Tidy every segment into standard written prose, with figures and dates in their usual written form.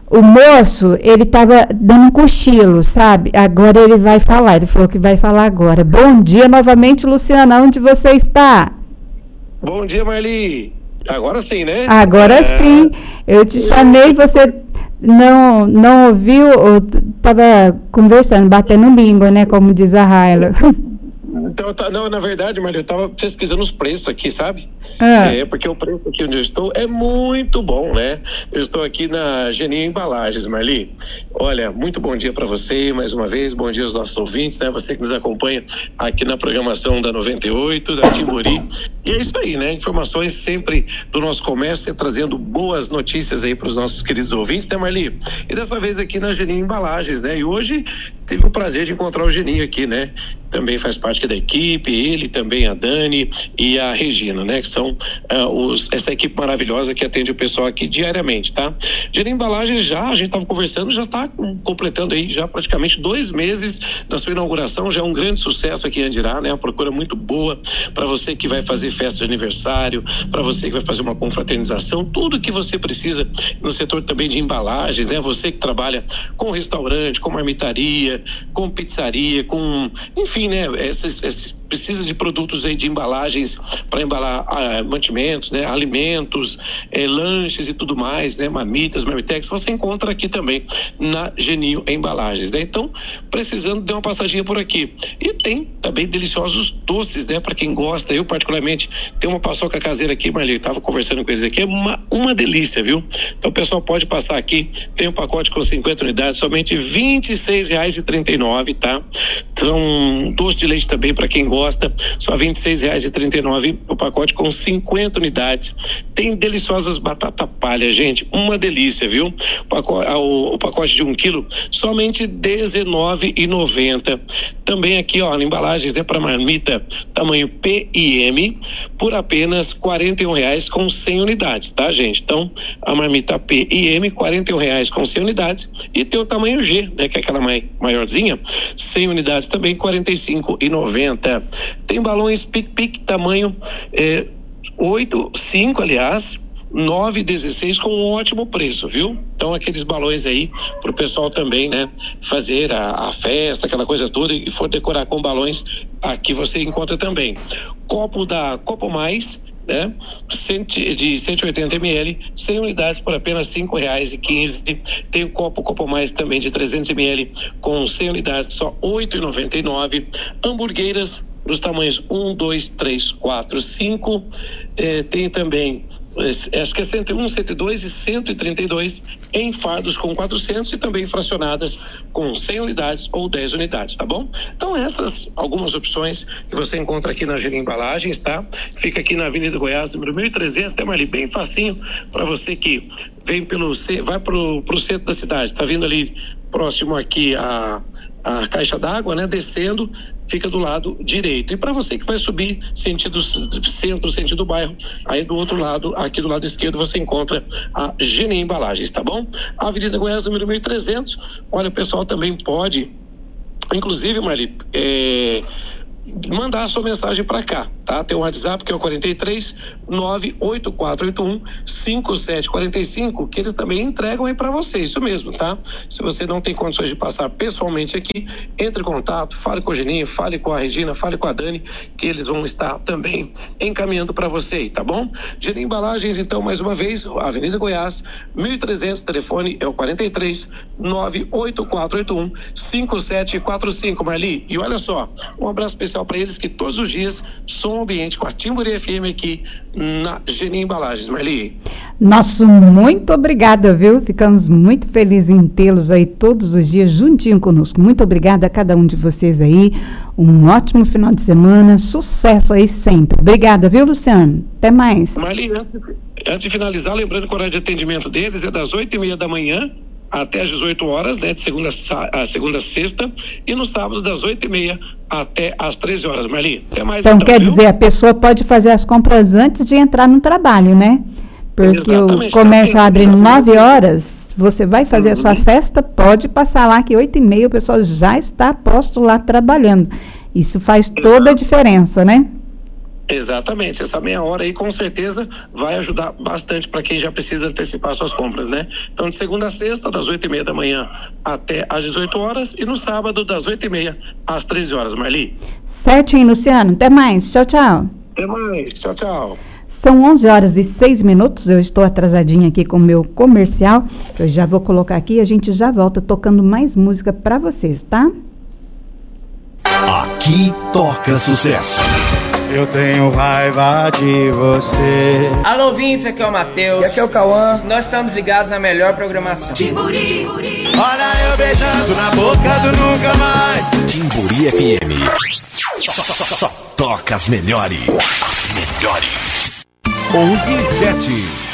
O moço, ele estava dando um cochilo, sabe? Agora ele vai falar, ele falou que vai falar agora. Bom dia novamente, Luciana, onde você está? Bom dia, Marli. Agora sim, né? Agora sim. Eu te chamei, você não ouviu, estava conversando, batendo língua, né? Como diz a Raila. Então, não, na verdade, Marli, eu estava pesquisando os preços aqui, sabe? Porque o preço aqui onde eu estou é muito bom, né? Eu estou aqui na Geninho Embalagens, Marli. Olha, muito bom dia para você, mais uma vez, bom dia aos nossos ouvintes, né? Você que nos acompanha aqui na programação da 98, da Timburi. E é isso aí, né? Informações sempre do nosso comércio, trazendo boas notícias aí para os nossos queridos ouvintes, né, Marli? E dessa vez aqui na Geninho Embalagens, né? E hoje tive o prazer de encontrar o Geninho aqui, né? Também faz parte aqui da equipe, ele também, a Dani e a Regina, né? Que são essa equipe maravilhosa que atende o pessoal aqui diariamente, tá? Geninho Embalagens a gente estava conversando, já está completando aí já praticamente 2 meses da sua inauguração, já é um grande sucesso aqui em Andirá, né? Uma procura muito boa para você que vai fazer festa de aniversário, para você que vai fazer uma confraternização, tudo que você precisa no setor também de embalagens, né? Você que trabalha com restaurante, com marmitaria, com pizzaria, com, enfim, né? Esses precisa de produtos aí de embalagens para embalar mantimentos, né? Alimentos, lanches e tudo mais, né? Marmitas, marmitex, você encontra aqui também na Geninho Embalagens, né? Então, precisando de uma passadinha por aqui. E tem também deliciosos doces, né? Para quem gosta, eu particularmente tenho uma paçoca caseira aqui, Marli, tava conversando com eles aqui, é uma delícia, viu? Então o pessoal pode passar aqui, tem um pacote com 50 unidades, somente R$ 26,39, tá? Então, doce de leite também para quem gosta, só R$ 26,39 o pacote com 50 unidades. Tem deliciosas batata palha, gente, uma delícia, viu? O pacote de 1 quilo, somente R$ 19,90. Também aqui, ó, embalagens, né, para marmita tamanho P e M por apenas R$ 41,00 com 100 unidades, tá, gente? Então, a marmita P e M, R$ 41,00 com 100 unidades, e tem o tamanho G, né, que é aquela maiorzinha, 100 unidades também, R$ 45,90. Tem balões pique-pique tamanho 5, aliás, 9,16 com um ótimo preço, viu? Então aqueles balões aí pro pessoal também, né, fazer a festa, aquela coisa toda, e for decorar com balões, aqui você encontra também. Copo da Copo Mais, né, de 180 ml, 100 unidades por apenas R$ 5,15. Tem o Copo Mais também de 300 ml com 100 unidades, só R$ 8,99. Hamburgueiras nos tamanhos 1, 2, 3, 4, 5. Tem também, acho que é 101, 102 e 132 em fardos com 400 e também fracionadas com 100 unidades ou 10 unidades, tá bom? Então essas algumas opções que você encontra aqui na Geninho Embalagens, tá? Fica aqui na Avenida Goiás, número 1300, tem ali bem facinho para você que vem vai pro centro da cidade, tá vindo ali próximo aqui a caixa d'água, né? Descendo, fica do lado direito. E para você que vai subir sentido centro, sentido bairro, aí do outro lado, aqui do lado esquerdo, você encontra a Geninho Embalagens, tá bom? A Avenida Goiás, número 1300. Olha, o pessoal também pode, inclusive, Marli, mandar a sua mensagem para cá, tá? Tem um WhatsApp que é o 43 98481 5745, que eles também entregam aí para você, isso mesmo, tá? Se você não tem condições de passar pessoalmente aqui, entre em contato, fale com o Geninho, fale com a Regina, fale com a Dani, que eles vão estar também encaminhando para você aí, tá bom? Geninho Embalagens, então, mais uma vez, Avenida Goiás, 1300, telefone é o 43 98481 5745, Marli. E olha só, um abraço especial para eles que todos os dias som ambiente com a Timburi FM aqui na Geninho Embalagens, Marli. Nosso muito obrigada, viu? Ficamos muito felizes em tê-los aí todos os dias juntinho conosco. Muito obrigada a cada um de vocês aí. Um ótimo final de semana, sucesso aí sempre. Obrigada, viu, Luciano? Até mais. Marli, antes de finalizar, lembrando que o horário de atendimento deles é das 8h30 da manhã até às 18 horas, né, de segunda a sexta, e no sábado das 8h30 até às 13 horas, Marli. Até mais. Então, quer dizer, a pessoa pode fazer as compras antes de entrar no trabalho, né? Porque exatamente, o comércio abre 9 horas, você vai fazer a sua festa, pode passar lá que 8h30 o pessoal já está posto lá trabalhando. Isso faz toda a diferença, né? Exatamente, essa meia hora aí com certeza vai ajudar bastante para quem já precisa antecipar suas compras, né? Então, de segunda a sexta, das 8h30 da manhã até às 18 horas, e no sábado, das 8h30 às 13 horas, Marli. Certinho, Luciano. Até mais. Tchau, tchau. Até mais. Tchau, tchau. São 11h06. Eu estou atrasadinha aqui com o meu comercial. Eu já vou colocar aqui e a gente já volta tocando mais música para vocês, tá? Aqui toca sucesso. Eu tenho raiva de você. Alô, ouvintes, aqui é o Matheus. E aqui é o Cauã. Nós estamos ligados na melhor programação. Timburi. Olha eu beijando na boca do nunca mais. Timburi FM. Só toca as melhores. As melhores. 11:07.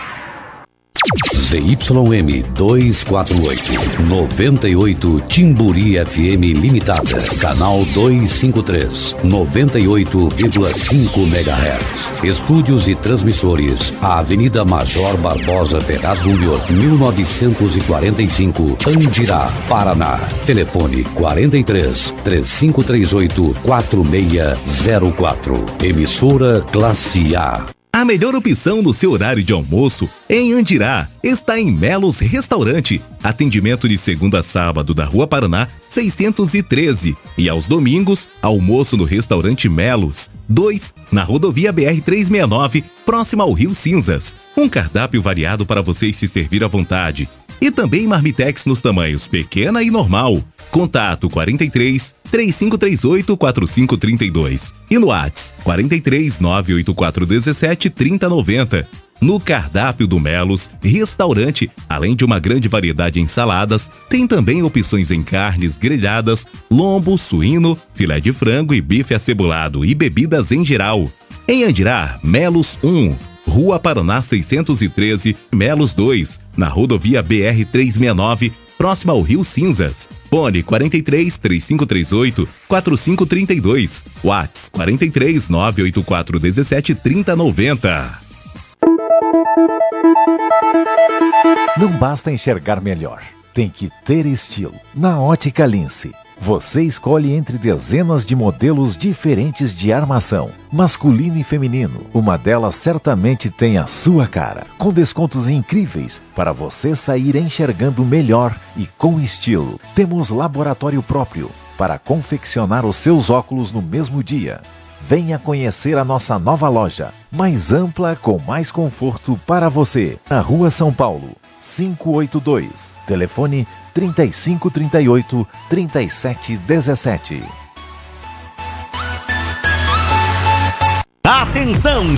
ZYM 248, 98 Timburi FM Limitada, canal 253, 98,5 MHz. Estúdios e transmissores, a Avenida Major Barbosa Ferraz Júnior, 1945, Andirá, Paraná. Telefone 43 3538 4604. Emissora Classe A. A melhor opção no seu horário de almoço em Andirá está em Melos Restaurante. Atendimento de segunda a sábado da Rua Paraná, 613. E aos domingos, almoço no restaurante Melos 2, na rodovia BR-369, próxima ao Rio Cinzas. Um cardápio variado para vocês se servir à vontade. E também marmitex nos tamanhos pequena e normal. Contato 43 3538 4532 e no WhatsApp 43 984 17 3090. No cardápio do Melos Restaurante, além de uma grande variedade em saladas, tem também opções em carnes grelhadas, lombo, suíno, filé de frango e bife acebolado e bebidas em geral. Em Andirá, Melos 1, Rua Paraná 613, Melos 2, na rodovia BR-369, próxima ao Rio Cinzas. Fone 43 3538 4532. WhatsApp 43 984 17 3090. Não basta enxergar melhor, tem que ter estilo. Na Ótica Lince, você escolhe entre dezenas de modelos diferentes de armação, masculino e feminino. Uma delas certamente tem a sua cara, com descontos incríveis para você sair enxergando melhor e com estilo. Temos laboratório próprio para confeccionar os seus óculos no mesmo dia. Venha conhecer a nossa nova loja, mais ampla, com mais conforto para você. Na Rua São Paulo, 582. Telefone 3538 3717. Atenção!